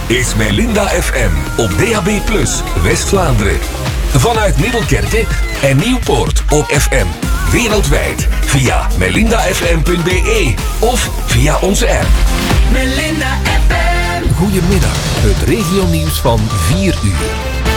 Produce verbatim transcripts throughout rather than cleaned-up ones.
is Melinda F M op D A B plus, West-Vlaanderen. Vanuit Middelkerke en Nieuwpoort op F M. Wereldwijd via melinda f m punt b e of via onze app. Melinda F M. Goedemiddag, het regionieuws van vier uur.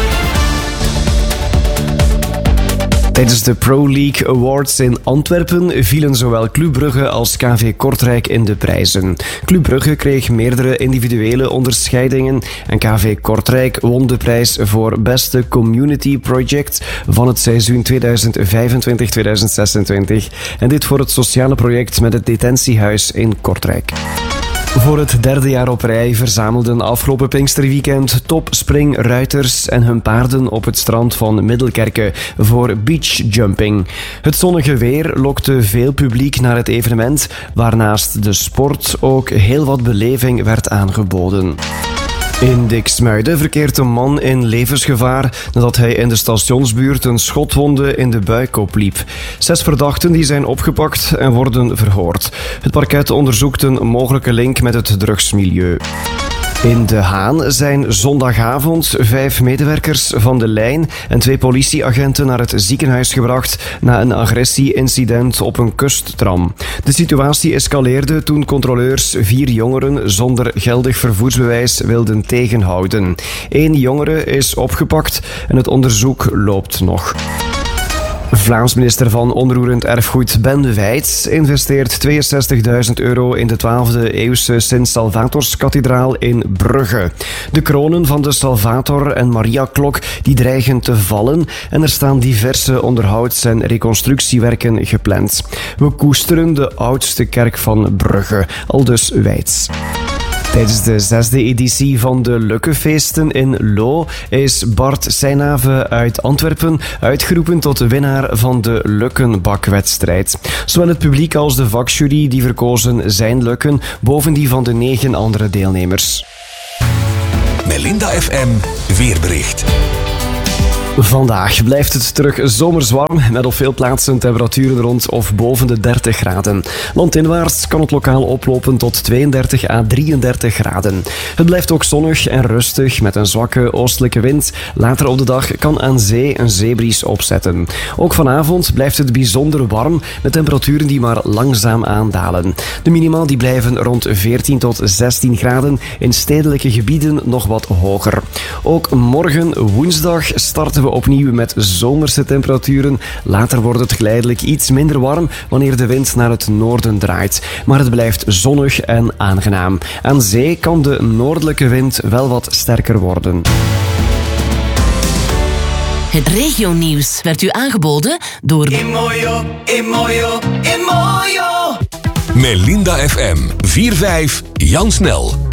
Tijdens de Pro League Awards in Antwerpen vielen zowel Club Brugge als K V Kortrijk in de prijzen. Club Brugge kreeg meerdere individuele onderscheidingen en K V Kortrijk won de prijs voor beste community project van het seizoen tweeduizend vijfentwintig tweeduizend zesentwintig. En dit voor het sociale project met het detentiehuis in Kortrijk. Voor het derde jaar op rij verzamelden afgelopen Pinksterweekend topspringruiters en hun paarden op het strand van Middelkerke voor beachjumping. Het zonnige weer lokte veel publiek naar het evenement, waarnaast de sport ook heel wat beleving werd aangeboden. In Diksmuide verkeert een man in levensgevaar nadat hij in de stationsbuurt een schotwonde in de buik opliep. Zes verdachten die zijn opgepakt en worden verhoord. Het parket onderzoekt een mogelijke link met het drugsmilieu. In De Haan zijn zondagavond vijf medewerkers van de lijn en twee politieagenten naar het ziekenhuis gebracht na een agressieincident op een kusttram. De situatie escaleerde toen controleurs vier jongeren zonder geldig vervoersbewijs wilden tegenhouden. Eén jongere is opgepakt en het onderzoek loopt nog. Vlaams minister van Onroerend Erfgoed Ben de Wijts investeert tweeënzestigduizend euro in de twaalfde eeuwse Sint-Salvatorskathedraal in Brugge. De kronen van de Salvator en Maria-klok die dreigen te vallen en er staan diverse onderhouds- en reconstructiewerken gepland. We koesteren de oudste kerk van Brugge, aldus Wijts. Tijdens de zesde editie van de Lukkefeesten in Loo is Bart Seinave uit Antwerpen uitgeroepen tot de winnaar van de Lukkenbakwedstrijd. Zowel het publiek als de vakjury die verkozen zijn lukken boven die van de negen andere deelnemers. Melinda F M weerbericht. Vandaag blijft het terug zomers warm, met op veel plaatsen temperaturen rond of boven de dertig graden. Landinwaarts kan het lokaal oplopen tot tweeëndertig à drieëndertig graden. Het blijft ook zonnig en rustig met een zwakke oostelijke wind. Later op de dag kan aan zee een zeebries opzetten. Ook vanavond blijft het bijzonder warm, met temperaturen die maar langzaam aandalen. De minima die blijven rond veertien tot zestien graden, in stedelijke gebieden nog wat hoger. Ook morgen woensdag starten we opnieuw met zomerse temperaturen. Later wordt het geleidelijk iets minder warm wanneer de wind naar het noorden draait. Maar het blijft zonnig en aangenaam. Aan zee kan de noordelijke wind wel wat sterker worden. Het regionieuws werd u aangeboden door Imoyo, Imoyo, Imoyo. Melinda F M vier vijf Jan Snel.